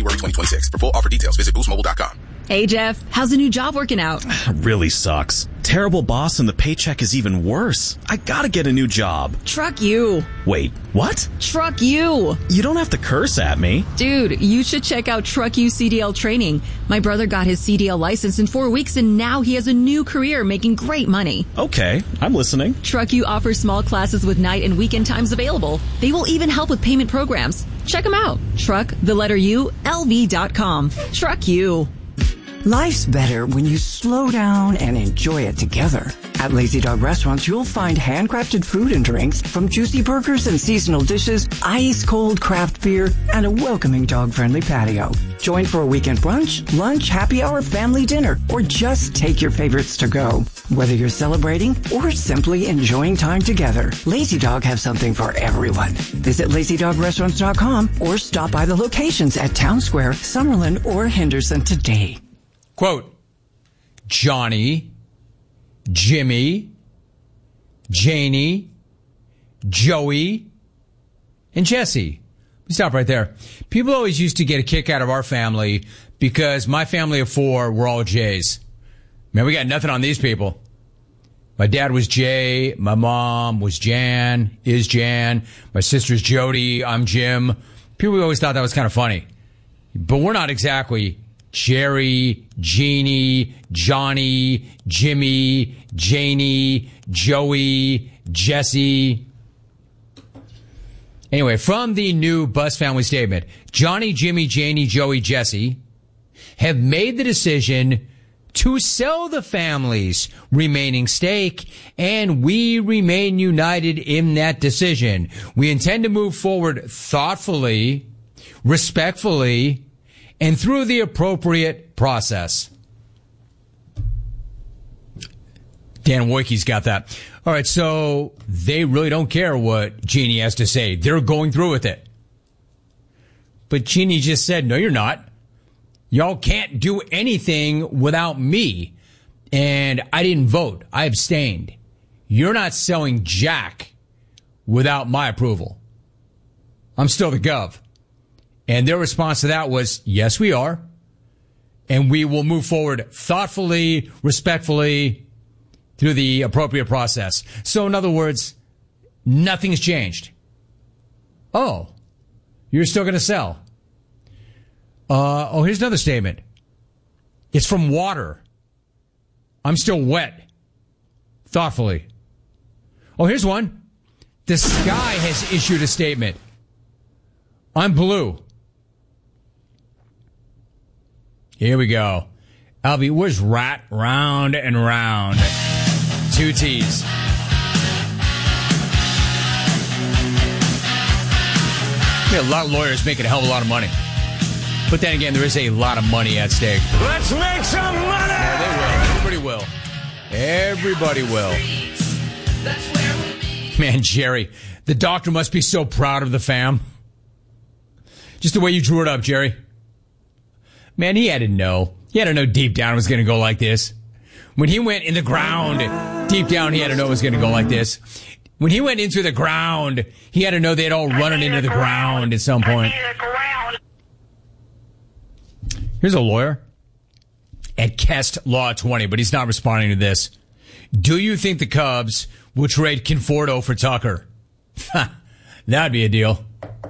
January 2026. For full offer details, visit boostmobile.com. Hey, Jeff. How's the new job working out? Really sucks. Terrible boss and the paycheck is even worse. I gotta get a new job. Truck you. Wait, what? Truck you. You don't have to curse at me. Dude, you should check out Truck You CDL training. My brother got his CDL license in 4 weeks and now he has a new career making great money. Okay, I'm listening. Truck You offers small classes with night and weekend times available. They will even help with payment programs. Check them out. Truck, the letter U, LV.com. Truck You. Life's better when you slow down and enjoy it together. At Lazy Dog Restaurants, you'll find handcrafted food and drinks, from juicy burgers and seasonal dishes, ice-cold craft beer, and a welcoming dog-friendly patio. Join for a weekend brunch, lunch, happy hour, family dinner, or just take your favorites to go. Whether you're celebrating or simply enjoying time together, Lazy Dog have something for everyone. Visit LazyDogRestaurants.com or stop by the locations at Town Square, Summerlin, or Henderson today. Quote, Johnny, Jimmy, Janie, Joey, and Jesse. Stop right there. People always used to get a kick out of our family because my family of four were all J's. Man, we got nothing on these people. My dad was Jay. My mom was Jan, is Jan. My sister's Jody. I'm Jim. People always thought that was kind of funny. But we're not exactly Jerry, Jeannie, Johnny, Jimmy, Janie, Joey, Jesse. Anyway, from the new Bus Family Statement, Johnny, Jimmy, Janie, Joey, Jesse have made the decision to sell the family's remaining stake, and we remain united in that decision. We intend to move forward thoughtfully, respectfully, and through the appropriate process. Dan Woike's got that. All right, so they really don't care what Jeannie has to say. They're going through with it. But Jeannie just said, no, you're not. Y'all can't do anything without me. And I didn't vote. I abstained. You're not selling jack without my approval. I'm still the gov. And their response to that was, yes, we are. And we will move forward thoughtfully, respectfully, through the appropriate process. So in other words, nothing's changed. Oh, you're still going to sell. Here's another statement. It's from Water. I'm still wet. Thoughtfully. Oh, here's one. The Sky has issued a statement. I'm blue. Here we go. Albie, where's rat? Round and round. 2 T's. Yeah, a lot of lawyers making a hell of a lot of money. But then again, there is a lot of money at stake. Let's make some money! Yeah, they will. Everybody will. Man, Jerry, the doctor must be so proud of the fam. Just the way you drew it up, Jerry. Man, he had to know. He had to know deep down it was going to go like this. When he went in the ground, deep down he had to know it was going to go like this. When he went into the ground, he had to know they'd all running into the ground at some point. Here's a lawyer at Kest Law 20, but he's not responding to this. Do you think the Cubs will trade Conforto for Tucker? That'd be a deal.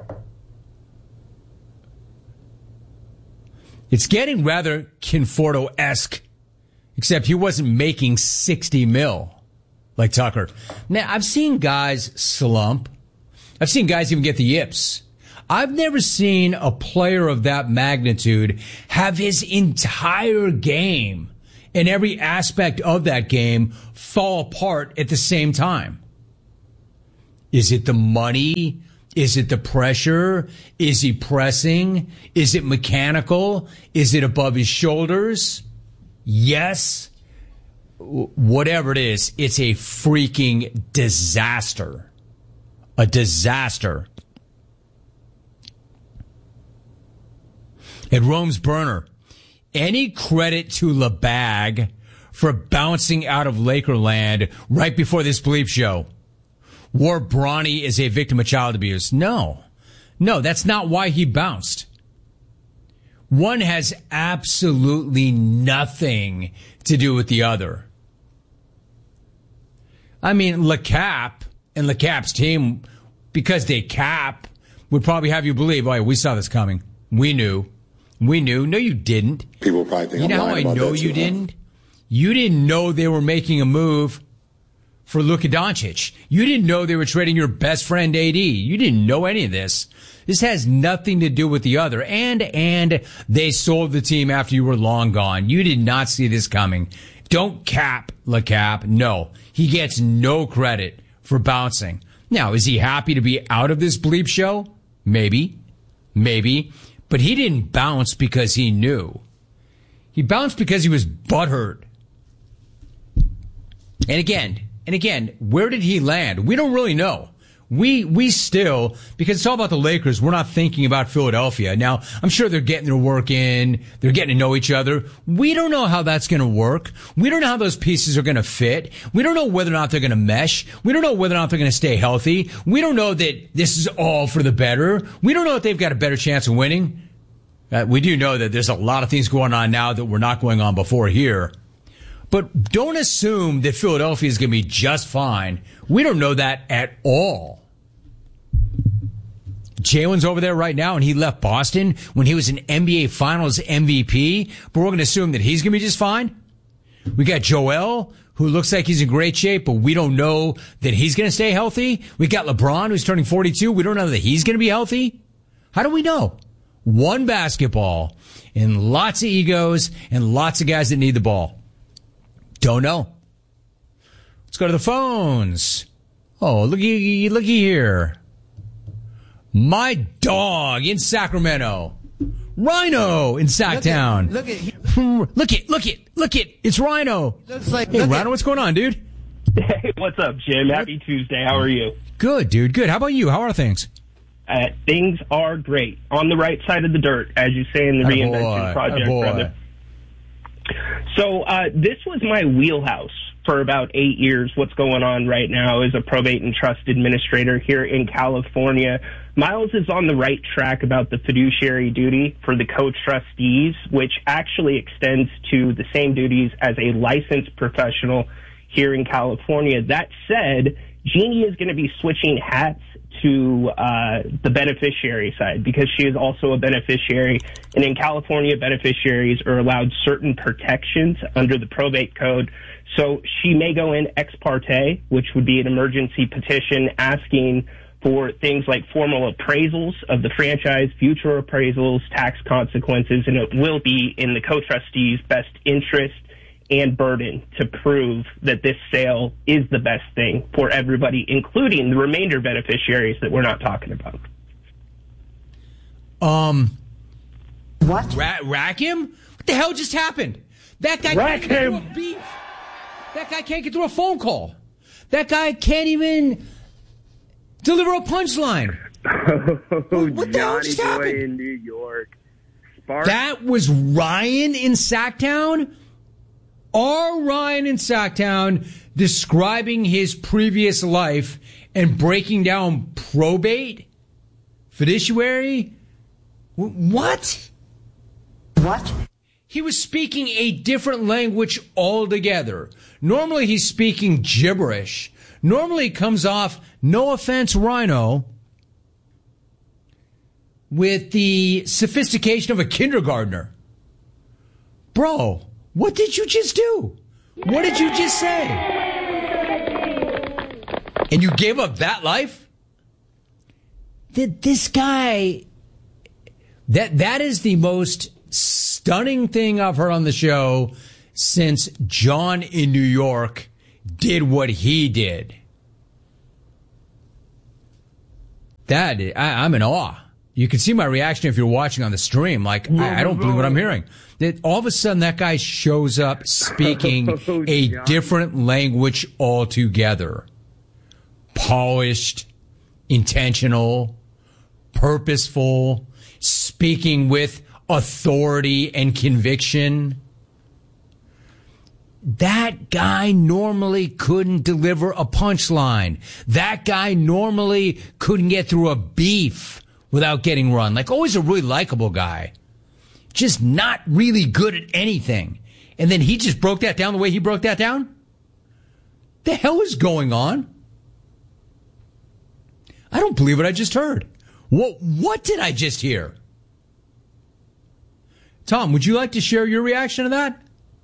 It's getting rather Conforto-esque, except he wasn't making $60 million like Tucker. Now, I've seen guys slump. I've seen guys even get the yips. I've never seen a player of that magnitude have his entire game and every aspect of that game fall apart at the same time. Is it the money? Is it the pressure? Is he pressing? Is it mechanical? Is it above his shoulders? Yes. Whatever it is, it's a freaking disaster. A disaster. At Rome's burner, any credit to LeBag for bouncing out of Lakerland right before this bleep show? Wore Bronny is a victim of child abuse. No, that's not why he bounced. One has absolutely nothing to do with the other. I mean, LeCap and LeCap's team, because they cap, would probably have you believe, oh, yeah, we saw this coming. We knew. No, you didn't. People probably think you know how I know you didn't? You didn't know they were making a move for Luka Doncic. You didn't know they were trading your best friend AD. You didn't know any of this. This has nothing to do with the other. And they sold the team after you were long gone. You did not see this coming. Don't cap LeCap. No. He gets no credit for bouncing. Now, is he happy to be out of this bleep show? Maybe. But he didn't bounce because he knew. He bounced because he was butthurt. And again, where did he land? We don't really know. We still, because it's all about the Lakers, we're not thinking about Philadelphia. Now, I'm sure they're getting their work in. They're getting to know each other. We don't know how that's going to work. We don't know how those pieces are going to fit. We don't know whether or not they're going to mesh. We don't know whether or not they're going to stay healthy. We don't know that this is all for the better. We don't know if they've got a better chance of winning. We do know that there's a lot of things going on now that were not going on before here. But don't assume that Philadelphia is going to be just fine. We don't know that at all. Jalen's over there right now, and he left Boston when he was an NBA Finals MVP. But we're going to assume that he's going to be just fine. We got Joel, who looks like he's in great shape, but we don't know that he's going to stay healthy. We got LeBron, who's turning 42. We don't know that he's going to be healthy. How do we know? One basketball and lots of egos and lots of guys that need the ball. Don't know. Let's go to the phones. Oh, looky here. My dog in Sacramento. Rhino in Sacktown. Look it. It's Rhino. Hey, Rhino, what's going on, dude? Hey, what's up, Jim? Happy Tuesday. How are you? Good, dude. Good. How about you? How are things? Things are great. On the right side of the dirt, as you say in the Reinvention Project, brother. So this was my wheelhouse for about 8 years. What's going on right now as a probate and trust administrator here in California. Miles is on the right track about the fiduciary duty for the co-trustees, which actually extends to the same duties as a licensed professional here in California. That said, Jeannie is going to be switching hats to the beneficiary side because she is also a beneficiary. And in California, beneficiaries are allowed certain protections under the probate code. So she may go in ex parte, which would be an emergency petition asking for things like formal appraisals of the franchise, future appraisals, tax consequences, and it will be in the co-trustees' best interest and burden to prove that this sale is the best thing for everybody, including the remainder beneficiaries that we're not talking about. What? Rack him? What the hell just happened? That guy can't get through a beef. That guy can't get through a phone call. That guy can't even deliver a punchline. What the hell just happened? In New York. That was Ryan in Sacktown? Our Ryan in Sacktown describing his previous life and breaking down probate? Fiduciary? What? He was speaking a different language altogether. Normally he's speaking gibberish. Normally it comes off, no offense, Rhino, with the sophistication of a kindergartner. Bro, what did you just do? What did you just say? And you gave up that life? This guy, that is the most stunning thing I've heard on the show since John in New York did what he did. I'm in awe. You can see my reaction if you're watching on the stream. Like, I don't believe what I'm hearing. That all of a sudden that guy shows up speaking a different language altogether. Polished, intentional, purposeful, speaking with authority and conviction. That guy normally couldn't deliver a punchline. That guy normally couldn't get through a beef without getting run. Like, always a really likable guy. just not really good at anything. And then he just broke that down the way he broke that down? The hell is going on? I don't believe what I just heard. What did I just hear? Tom, would you like to share your reaction to that?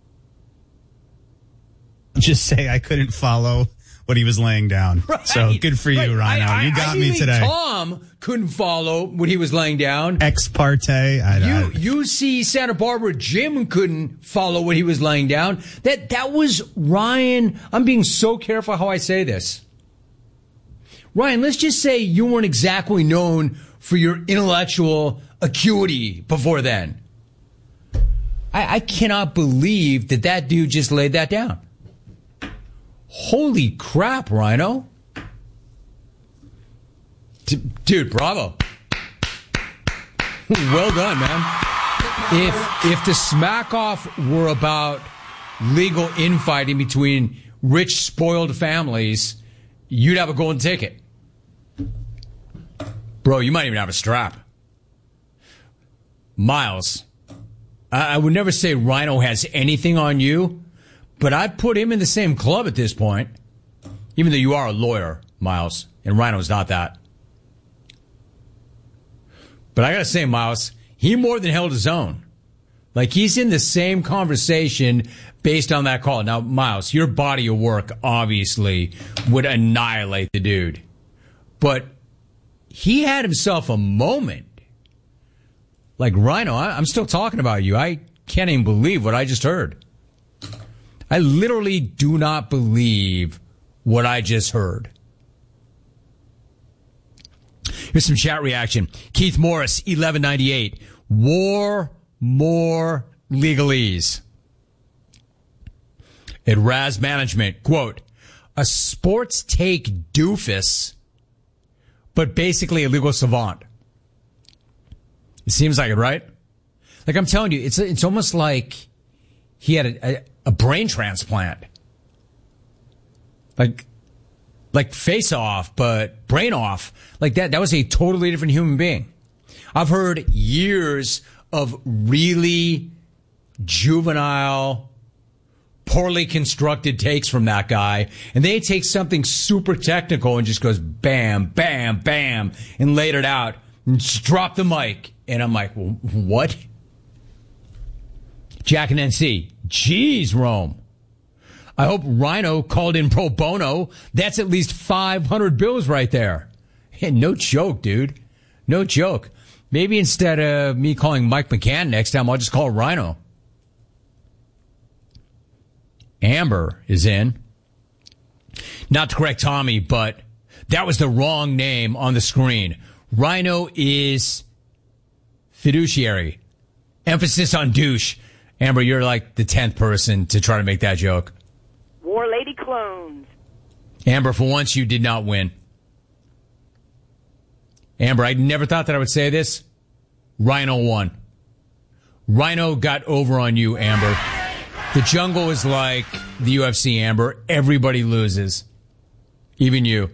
Just say I couldn't follow what he was laying down. Right, so good for you, Rhino. You got me today. Tom couldn't follow what he was laying down. Ex parte. UC Santa Barbara Jim couldn't follow what he was laying down. That was Ryan. I'm being so careful how I say this. Ryan, let's just say you weren't exactly known for your intellectual acuity before then. I cannot believe that dude just laid that down. Holy crap, Rhino. Dude, bravo. Well done, man. If the smack off were about legal infighting between rich, spoiled families, you'd have a golden ticket. Bro, you might even have a strap. Miles, I would never say Rhino has anything on you, but I'd put him in the same club at this point, even though you are a lawyer, Miles, and Rhino's not that. But I gotta say, Miles, he more than held his own. Like, he's in the same conversation based on that call. Now, Miles, your body of work obviously would annihilate the dude. But he had himself a moment. Like, Rhino, I'm still talking about you. I can't even believe what I just heard. I literally do not believe what I just heard. Here's some chat reaction. Keith Morris, 1198. War, more legalese. At Raz Management, quote, a sports take doofus, but basically a legal savant. It seems like it, right? Like, I'm telling you, it's almost like he had a brain transplant. Like face off, but brain off. Like that was a totally different human being. I've heard years of really juvenile, poorly constructed takes from that guy, and they take something super technical and just goes bam, bam, bam, and laid it out and just drop the mic. And I'm like, well, what? Jack and NC. Jeez, Rome. I hope Rhino called in pro bono. That's at least 500 bills right there. Hey, no joke, dude. No joke. Maybe instead of me calling Mike McCann next time, I'll just call Rhino. Amber is in. Not to correct Tommy, but that was the wrong name on the screen. Rhino is fiduciary. Emphasis on douche. Amber, you're like the 10th person to try to make that joke. War Lady clones. Amber, for once, you did not win. Amber, I never thought that I would say this. Rhino won. Rhino got over on you, Amber. The jungle is like the UFC, Amber. Everybody loses. Even you.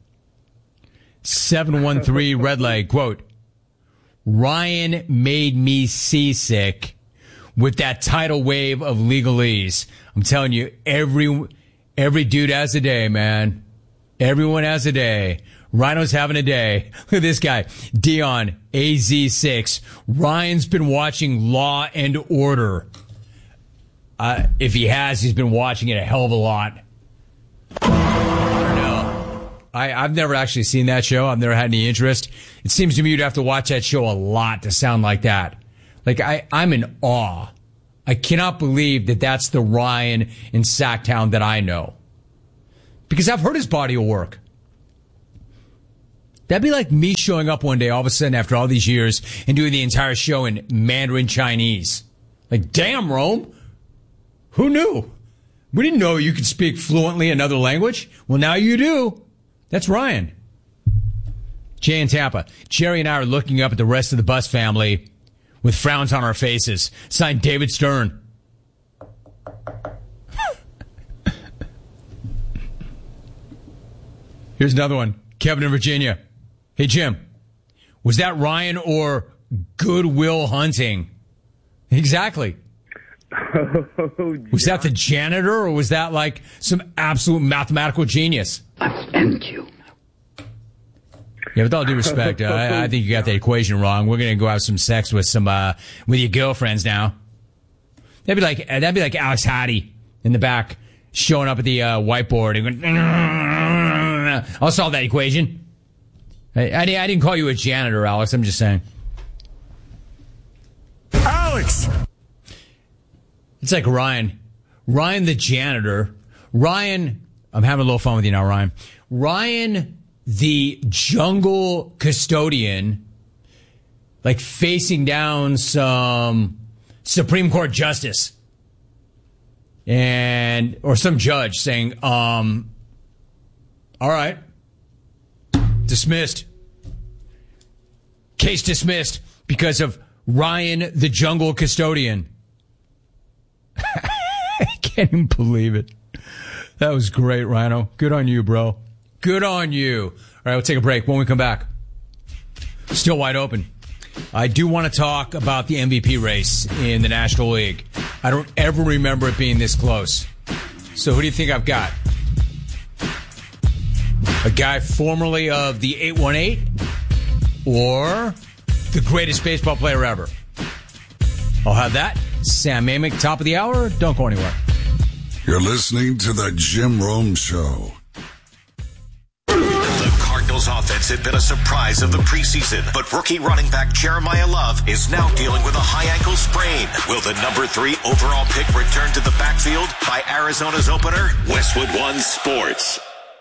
713 Red Leg, quote, Ryan made me seasick with that tidal wave of legalese. I'm telling you, every dude has a day, man. Everyone has a day. Rhino's having a day. Look at this guy, Dion, AZ6. Ryan's been watching Law and Order. If he has, he's been watching it a hell of a lot. I don't know. I've never actually seen that show. I've never had any interest. It seems to me you'd have to watch that show a lot to sound like that. Like, I'm in awe. I cannot believe that that's the Ryan in Sacktown that I know. Because I've heard his body of work. That'd be like me showing up one day all of a sudden after all these years and doing the entire show in Mandarin Chinese. Like, damn, Rome. Who knew? We didn't know you could speak fluently another language. Well, now you do. That's Ryan. Jay in Tampa. Jerry and I are looking up at the rest of the Bus family with frowns on our faces. Signed, David Stern. Here's another one. Kevin in Virginia. Hey, Jim. Was that Ryan or Goodwill Hunting? Exactly. Was that the janitor, or was that like some absolute mathematical genius? Offend you. Yeah, with all due respect, I think you got the equation wrong. We're gonna go have some sex with with your girlfriends now. That'd be like Alex Hattie in the back showing up at the whiteboard and going, I'll solve that equation. I didn't call you a janitor, Alex. I'm just saying. Alex! It's like Ryan the janitor. Ryan, I'm having a little fun with you now, Ryan. Ryan, the jungle custodian, like facing down some Supreme Court justice or some judge saying, all right, dismissed. Case dismissed because of Ryan, the jungle custodian. I can't even believe it. That was great, Rhino. Good on you, bro. Good on you. All right, we'll take a break. When we come back, still wide open. I do want to talk about the MVP race in the National League. I don't ever remember it being this close. So who do you think I've got? A guy formerly of the 818 or the greatest baseball player ever? I'll have that. Sam Amick, top of the hour. Don't go anywhere. You're listening to the Jim Rome Show. The Cardinals offense had been a surprise of the preseason, but rookie running back Jeremiah Love is now dealing with a high ankle sprain. Will the number 3 overall pick return to the backfield by Arizona's opener? Westwood One Sports.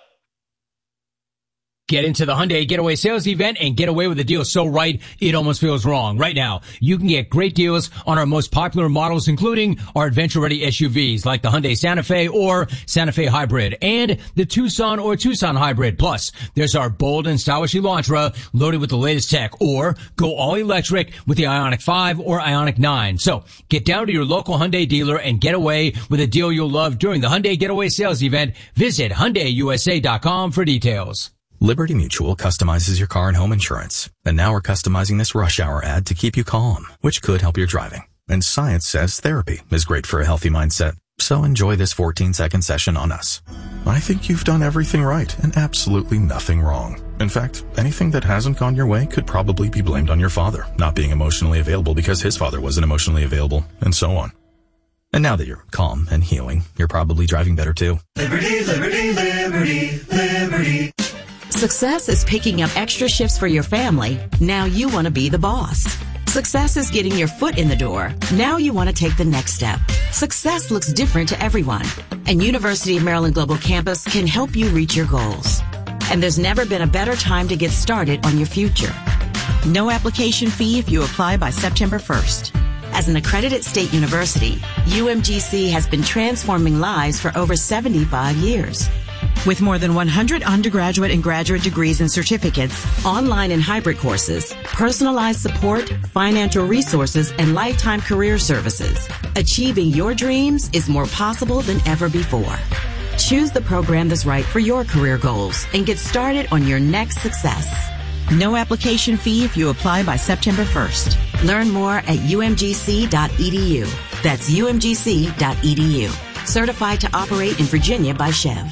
Get into the Hyundai Getaway Sales Event and get away with a deal so right, it almost feels wrong. Right now, you can get great deals on our most popular models, including our adventure-ready SUVs like the Hyundai Santa Fe or Santa Fe Hybrid and the Tucson or Tucson Hybrid. Plus, there's our bold and stylish Elantra loaded with the latest tech, or go all electric with the Ioniq 5 or Ioniq 9. So, get down to your local Hyundai dealer and get away with a deal you'll love during the Hyundai Getaway Sales Event. Visit HyundaiUSA.com for details. Liberty Mutual customizes your car and home insurance. And now we're customizing this rush hour ad to keep you calm, which could help your driving. And science says therapy is great for a healthy mindset. So enjoy this 14-second session on us. I think you've done everything right and absolutely nothing wrong. In fact, anything that hasn't gone your way could probably be blamed on your father not being emotionally available because his father wasn't emotionally available, and so on. And now that you're calm and healing, you're probably driving better too. Liberty, liberty, liberty, liberty. Success is picking up extra shifts for your family. Now you want to be the boss. Success is getting your foot in the door. Now you want to take the next step. Success looks different to everyone, and University of Maryland Global Campus can help you reach your goals. And there's never been a better time to get started on your future. No application fee if you apply by September 1st. As an accredited state university, UMGC has been transforming lives for over 75 years. With more than 100 undergraduate and graduate degrees and certificates, online and hybrid courses, personalized support, financial resources, and lifetime career services, achieving your dreams is more possible than ever before. Choose the program that's right for your career goals and get started on your next success. No application fee if you apply by September 1st. Learn more at umgc.edu. That's umgc.edu. Certified to operate in Virginia by Chev.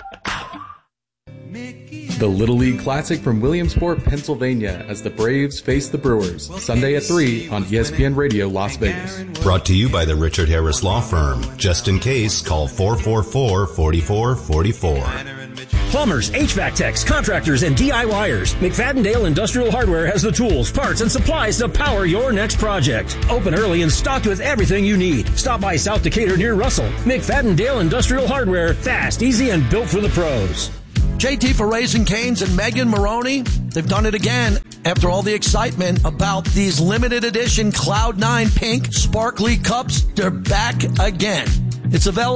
The Little League Classic from Williamsport, Pennsylvania, as the Braves face the Brewers, Sunday at 3 on ESPN Radio Las Vegas. Brought to you by the Richard Harris Law Firm. Just in case, call 444-4444. Plumbers, HVAC techs, contractors, and DIYers. McFadden-Dale Industrial Hardware has the tools, parts, and supplies to power your next project. Open early and stocked with everything you need. Stop by South Decatur near Russell. McFadden-Dale Industrial Hardware. Fast, easy, and built for the pros. JT for Raising Cane's and Megan Maroney, they've done it again after all the excitement about these limited edition Cloud9 pink sparkly cups. They're back again. It's available